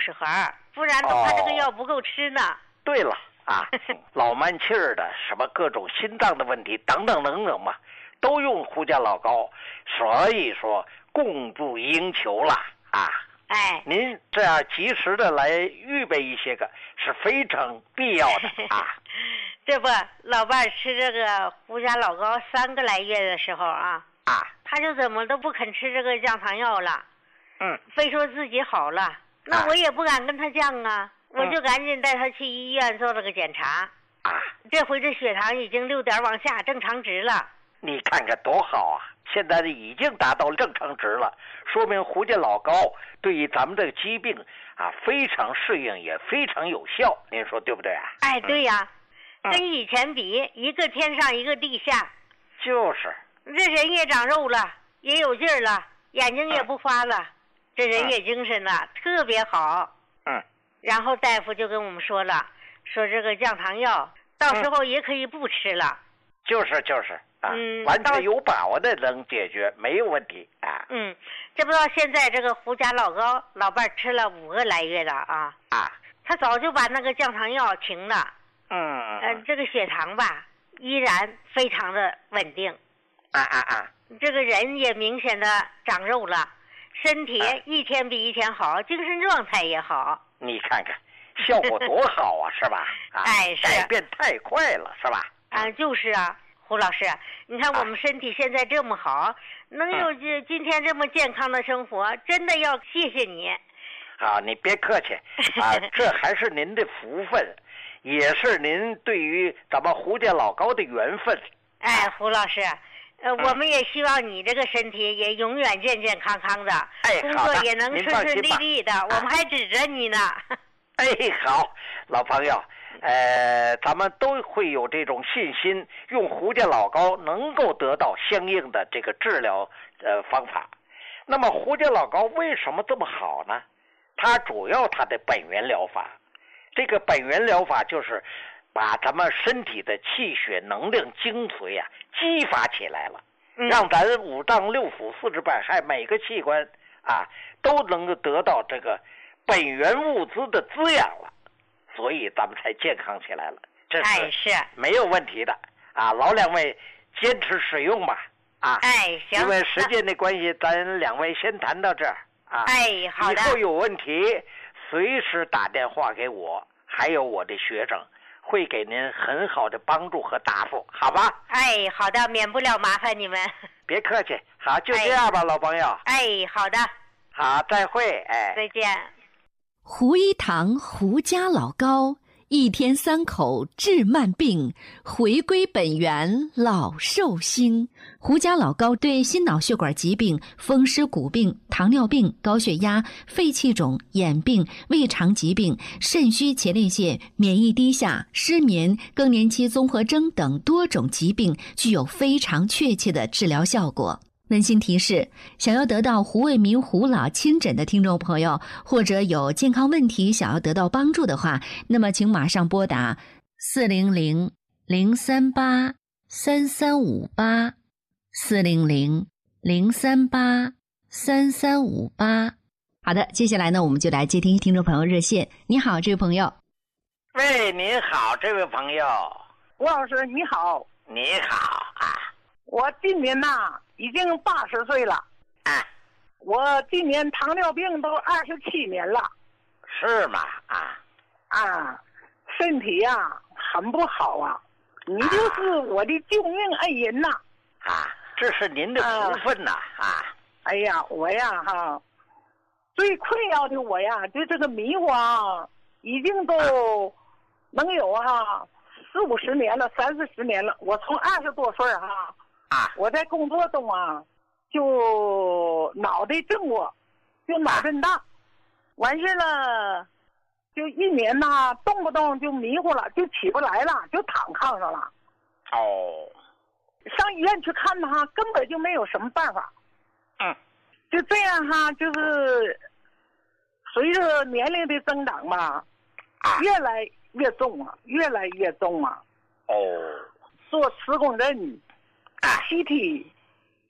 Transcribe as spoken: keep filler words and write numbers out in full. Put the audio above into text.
十盒，不然的话这个药不够吃呢。 对了啊，老慢气儿的，什么各种心脏的问题等等等等嘛，都用胡家老高，所以说供不应求了啊。 哎， 您这样及时的来预备一些个是非常必要的啊。 这不，老伴儿吃这个胡家老高三个来月的时候啊， 啊， 他就怎么都不肯吃这个降糖药了， 嗯， 非说自己好了，那我也不敢跟他犟啊，我就赶紧带他去医院做了个检查， 啊， 这回这血糖已经六点往下，正常值了。 你看看多好啊！现在已经达到正常值了，说明胡家老高对于咱们这个疾病啊非常适应，也非常有效。您说对不对啊？ 哎，对呀、 嗯、 跟以前比，一个天上一个地下。 就是， 这人也长肉了，也有劲儿了，眼睛也不花了，嗯、这人也精神了，嗯、特别好。 嗯。 然后大夫就跟我们说了，说这个降糖药到时候也可以不吃了。 嗯、就是就是。啊、 嗯， 完全有把握的能解决，没有问题啊。 嗯，这不知道现在这个胡家老高老伴吃了五个来月了啊。 啊， 他早就把那个降糖药停了。 嗯。 呃，这个血糖吧，依然非常的稳定。 啊啊啊！ 这个人也明显的长肉了，身体一天比一天好，啊、精神状态也好。 你看看，效果多好啊，是吧？啊、 哎，是。 改变太快了，是吧？ 啊，就是啊。胡老师，你看我们身体现在这么好，啊、能有这今天这么健康的生活，真的要谢谢你。 啊，你别客气啊，这还是您的福分，也是您对于咱们胡家老高的缘分。 哎，胡老师，呃，嗯、我们也希望你这个身体也永远健健康康的， 哎， 工作也能顺顺利利的，我们还指着你呢。 哎，好，老朋友。呃，咱们都会有这种信心，用胡家老高能够得到相应的这个治疗呃方法。那么胡家老高为什么这么好呢？它主要它的本源疗法，这个本源疗法就是把咱们身体的气血能量精髓啊激发起来了，让咱五脏六腑四肢百骸每个器官啊都能够得到这个本源物资的滋养了。所以咱们才健康起来了，这是没有问题的、哎、啊！老两位坚持使用吧，啊！ 哎，行。 因为时间的关系，咱两位先谈到这儿啊。 哎，好的。 以后有问题随时打电话给我，还有我的学生，会给您很好的帮助和答复，好吧？ 哎，好的，免不了麻烦你们。 别客气，好，就这样吧，哎、老朋友。 哎，好的。 好，再会，哎， 再见。 胡一堂胡家老高，一天三口治慢病，回归本源老寿星。胡家老高对心脑血管疾病、风湿骨病、糖尿病、高血压、肺气肿、眼病、胃肠疾病、肾虚前列腺、免疫低下、失眠、更年期综合征等多种疾病具有非常确切的治疗效果。温馨提示，想要得到胡卫民胡老亲诊的听众朋友，或者有健康问题想要得到帮助的话，那么请马上拨打四零零零三八三三五八四零零零三八三三五八。好的，接下来呢，我们就来接听听众朋友热线。你好，这位朋友。 喂，您好，这位朋友。 吴老师，你好。 你好啊。 我今年呐、啊、已经八十岁了， 啊， 我今年糖尿病都二十七年了， 是吗？啊啊，身体呀、啊、很不好啊，你就是我的救命恩人呐！ 啊，这是您的福分呐！啊，啊哎呀，我呀哈，最困扰的我呀，就这个迷惘，已经都能有哈四五十年了，三四十年了。我从二十多岁哈。 啊！ 我在工作中啊，就脑袋震过，就脑震荡，完事了，就一年呐，动不动就迷糊了，就起不来了，就躺炕上了。 哦， 上医院去看他，根本就没有什么办法。 嗯， 就这样哈，就是随着年龄的增长吧， 啊， 越来越重啊，越来越重啊。 哦， 做磁共振。C T